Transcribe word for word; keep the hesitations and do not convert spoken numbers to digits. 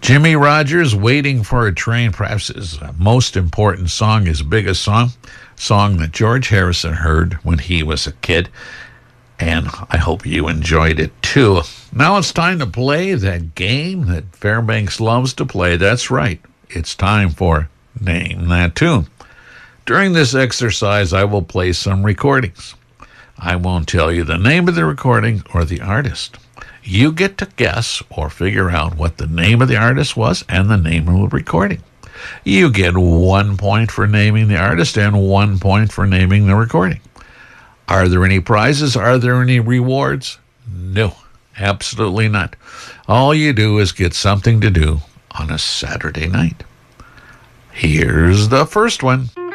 Jimmy Rogers, Waiting for a Train, perhaps his most important song, his biggest song, song that George Harrison heard when he was a kid. And I hope you enjoyed it too. Now it's time to play that game that Fairbanks loves to play. That's right. It's time for Name That Tune. During this exercise, I will play some recordings. I won't tell you the name of the recording or the artist. You get to guess or figure out what the name of the artist was and the name of the recording. You get one point for naming the artist and one point for naming the recording. Are there any prizes? Are there any rewards? No, absolutely not. All you do is get something to do on a Saturday night. Here's the first one.